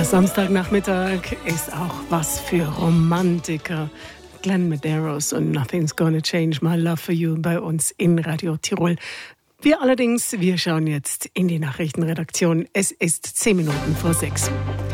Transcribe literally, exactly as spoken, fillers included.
Samstagnachmittag ist auch was für Romantiker. Glenn Medeiros und Nothing's Gonna Change My Love for You bei uns in Radio Tirol. Wir allerdings, wir schauen jetzt in die Nachrichtenredaktion. Es ist zehn Minuten vor sechs.